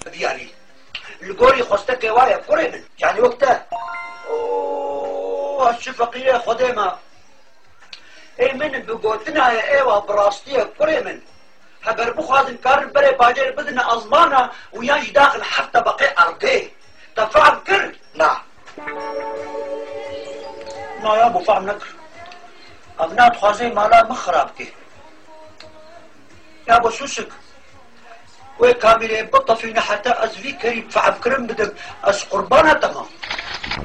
يعني القوري خستك وايا قري من يعني وقتها اوه الشفقية خديمة اي من بقوتنا يا ايوه براستية قري من هبر بخوازن كارن بري باجر بدنا ازمانا وياش داخل حتى بقي ارقيه تفعل كر لا لا يا ابو فهم نكر ابنات خوازي مالا مخرابكي يا ابو سوسك وكاملين بطة فينا حتى ازفي كريم فعب كرم بدك از قربانة تمام